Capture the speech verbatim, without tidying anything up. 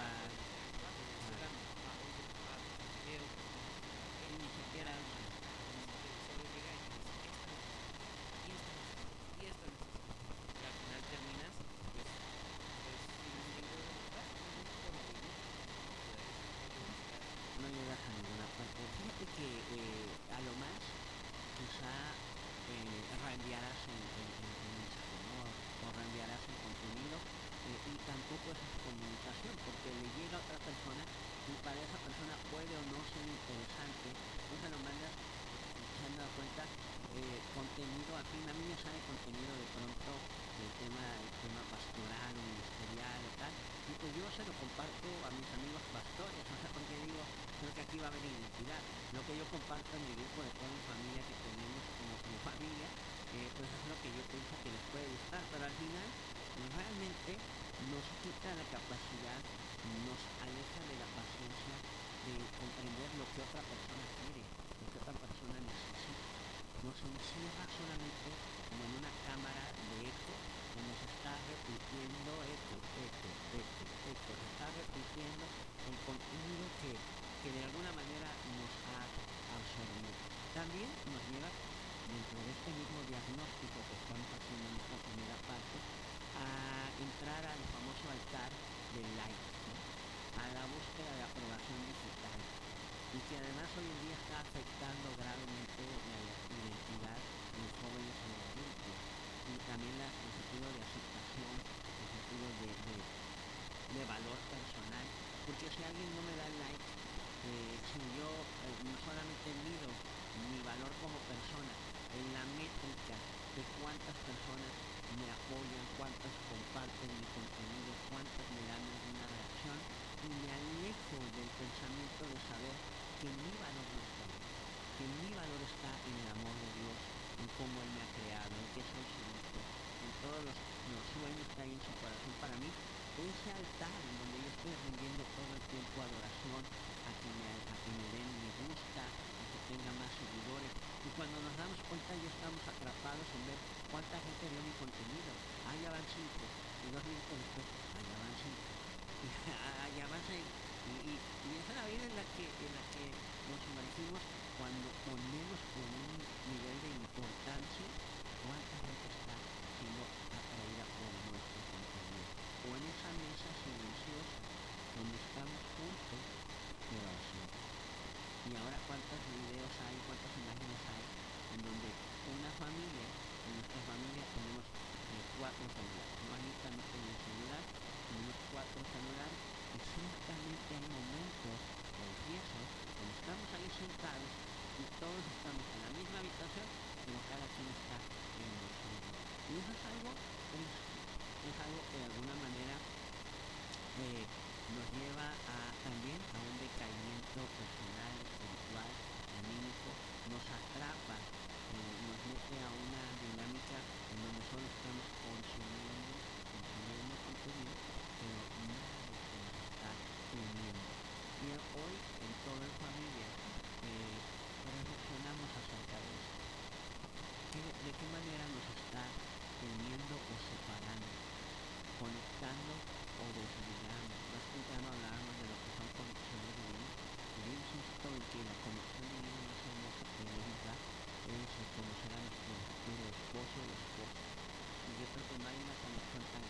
grabar, o interactuar, porque estoy exacto. hablando, ah, hoy quiero grabar un video con una música, ok, Y ni ya siquiera eso. el Mm, el cerebro llega y te dice, esto necesito, y esto necesito, y esto necesito, y al final terminas, pues, pues sin ninguno de los dos, ningún tipo de movimiento, ningún tipo de desarrollo muscular. no llegas a ninguna parte. Fíjate que eh, a lo más quizá eh, reenviarás un, un- un- un mensaje, ¿no? O reenviarás un contenido eh, y tampoco eso es comunicación porque le llega a otra persona y para esa persona puede o no ser interesante. Tú se lo mandas, se han dado cuenta, eh, contenido afín. A mí me sale contenido de pronto del tema, el tema pastoral o ministerial o tal. Y pues yo se lo comparto a mis amigos pastores, o sea, porque digo, creo que aquí va a haber identidad. Lo que yo comparto en el grupo de toda mi familia que tenemos como, como familia, eh, pues es lo que yo pienso que les puede gustar, pero al final realmente nos quita la capacidad, nos aleja de la paciencia de comprender lo que otra persona quiere, lo que otra persona necesita. Nos encierra solamente como en una cámara de eco donde se está repitiendo eco, eco, eco, eco, se está repitiendo el contenido que, que de alguna manera nos ha absorbido. También nos lleva, dentro de este mismo diagnóstico que estamos haciendo en esta primera parte, a entrar al famoso altar del like, ¿no? A la búsqueda de aprobación digital y que además hoy en día está afectando gravemente la identidad de los jóvenes y de adultos y también la- el sentido de aceptación, el sentido de, de de valor personal, porque si alguien no me da like, eh, si yo eh, no solamente mido mi valor como persona en la métrica de cuántas personas me apoyan, cuántas comparten mi contenido, cuántas me dan alguna reacción, y me alejo del pensamiento de saber que mi valor no está ahí, que mi valor está en el amor de Dios, en cómo Él me ha creado, en que soy su hijo, en todos los, los sueños que hay en su corazón para mí. Ese altar en donde yo estoy rindiendo todo el tiempo adoración a que me, a que me den me gusta, a que tenga más seguidores. Y cuando nos damos cuenta ya estamos atrapados en ver cuánta gente vio mi contenido. Ah, ya van cinco. Y dos minutos después, ah, ya van cinco. Y ah, ya van seis. Y, y, y esa es la vida en la que, en la que nos sumergimos cuando ponemos en un nivel de importancia cuánta gente está siendo atraída por nuestro contenido o en esa mesa silenciosa donde estamos juntos pero ausentes. Y ahora cuántos videos hay, cuántas imágenes hay en donde una familia, en nuestra familia tenemos eh, cuatro celulares. No, Anita no tenía celular, tenemos cuatro celulares y ciertamente hay momentos, confieso, donde estamos ahí sentados y todos estamos en la misma habitación, pero cada quien está en lo suyo. Y eso es algo triste, es algo que de alguna manera eh, nos lleva a, también a un decaimiento personal, espiritual, anímico, nos atrapa, eh, nos mete a una dinámica en donde solo estamos consumiendo, consumiendo contenido, pero nada de eso nos está uniendo. Y eh, hoy, en todo en familia, eh, reflexionamos acerca de esto. ¿Qué- ¿De qué manera nos está uniendo o separando? Conectando o desligando. Más temprano hablábamos de lo que son conexiones divinas y yo insisto en que la conexión